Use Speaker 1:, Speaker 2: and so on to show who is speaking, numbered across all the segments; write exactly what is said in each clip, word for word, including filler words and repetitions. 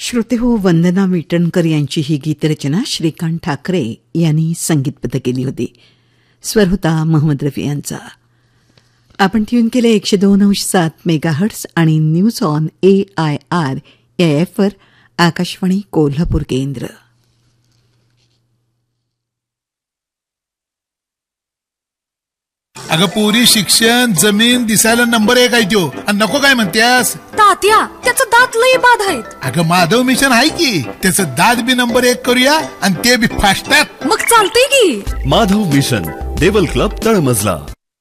Speaker 1: श्रोतेहो, वंदना विटणकर यांची ही गीतरचना श्रीकांत ठाकरे यांनी संगीतबद्ध केली होती. स्वर होता मोहम्मद रफी यांचा. आपण ट्यून केले एकशे दोन अंश सात मेगाहर्ट्स आणि news on A I R या ॲपवर आकाशवाणी कोल्हापूर केंद्र.
Speaker 2: अगं पोरी, शिक्षण, जमीन दिसायला नंबर एक आहे त्यो, आणि नको काय म्हणतेस?
Speaker 3: तात्या, त्याचं दात लई बाद आहेत.
Speaker 2: अगं माधव मिशन आहे की, त्याचं दात बी नंबर एक करूया आणि ते बी फास्टात.
Speaker 3: मग चालतंय की.
Speaker 4: माधव मिशन, देवल क्लब, तळमजला.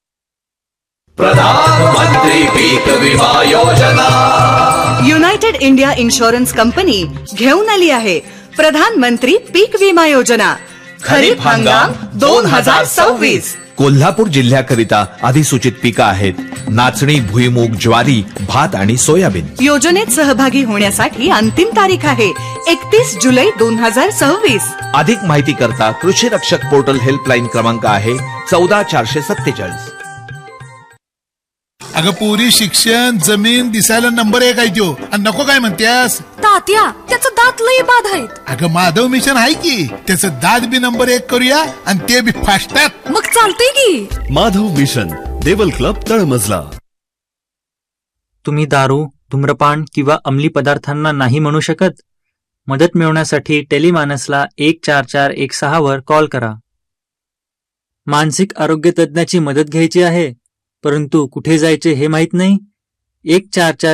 Speaker 5: प्रधानमंत्री पीक विमा योजना.
Speaker 6: युनायटेड इंडिया इन्शुरन्स कंपनी घेऊन आली आहे प्रधानमंत्री पीक विमा योजना. खरीप हंगाम दोन हजार सव्वीस.
Speaker 7: कोल्हापूर जिल्ह्याकरिता अधिसूचित पिकं आहेत नाचणी, भुईमूग, ज्वारी, भात आणि सोयाबीन.
Speaker 6: योजनेत सहभागी होण्यासाठी अंतिम तारीख आहे एकतीस जुलै दोन हजार सव्वीस.
Speaker 7: अधिक माहिती करता कृषी रक्षक पोर्टल हेल्पलाईन क्रमांक आहे चौदा चारशे सत्तेचाळीस.
Speaker 2: अगं पोरी, शिक्षण, जमीन दिसायला नंबर एक आहे त्यो, आणि नको काय म्हणतेस?
Speaker 3: तात्या, त्याचं दात लई बाद आहेत.
Speaker 2: अगं माधव मिशन आहे की, त्याचं दात बी नंबर एक करूया आणि ते बी फास्टात.
Speaker 3: मग चालतंय की.
Speaker 4: माधव मिशन, देवल क्लब, तळमजला.
Speaker 8: तुम्ही दारू, धूम्रपान किंवा अंमली पदार्थांना नाही म्हणू शकत? मदत मिळवण्यासाठी टेलिमानसला एक चार चार एक सहा वर कॉल करा. मानसिक आरोग्य तज्ज्ञाची मदत घ्यायची आहे, परंतु कुठे जायचे हे माहीत नाही? एक चार चार